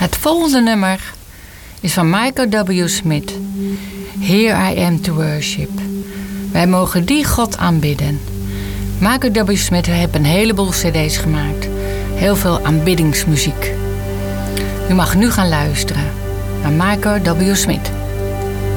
Het volgende nummer is van Michael W. Smith. Here I am to worship. Wij mogen die God aanbidden. Michael W. Smith heeft een heleboel cd's gemaakt. Heel veel aanbiddingsmuziek. U mag nu gaan luisteren naar Michael W. Smith.